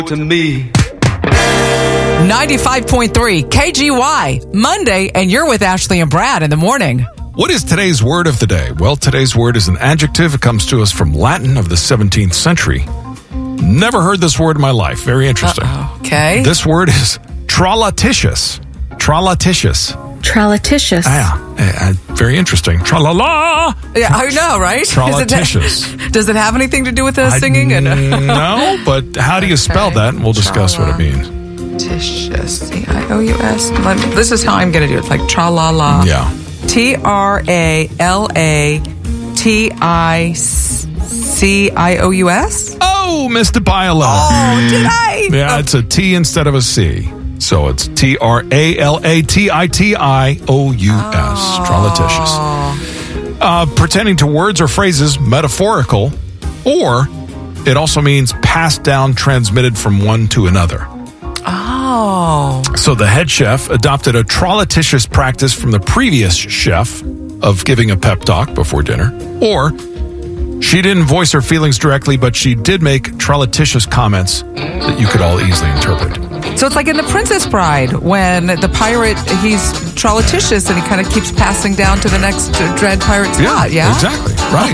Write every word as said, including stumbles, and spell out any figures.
to me. ninety-five point three K G Y, Monday, and you're with Ashley and Brad in the morning. What is today's word of the day? Well, today's word is an adjective. It comes to us from Latin of the seventeenth century. Never heard this word in my life. Very interesting. Uh-oh. Okay. This word is tralatitious. Tralatitious. Tralatitious. Ah, yeah. Uh, very interesting. Tra-la-la. Yeah, I know, right? Tralatitious. Does it, does it have anything to do with the I- singing? And no, but how do you spell Okay. that? And we'll discuss what it means. Titious. C I O U S. This is how I'm going to do it. It's like tra-la-la. Yeah. T R A L A T I C I O U S? Oh, missed it by a letter. Oh, did I? Yeah, it's a T instead of a C. So it's T R A L A T I T I O U S. Tralatitious. Uh, pertaining to words or phrases, metaphorical, or it also means passed down, transmitted from one to another. Oh. So the head chef adopted a tralatitious practice from the previous chef of giving a pep talk before dinner. Or she didn't voice her feelings directly, but she did make tralatitious comments that you could all easily interpret. So it's like in The Princess Bride when the pirate, he's tralatitious and he kind of keeps passing down to the next dread pirate spot, yeah? Exactly. Right.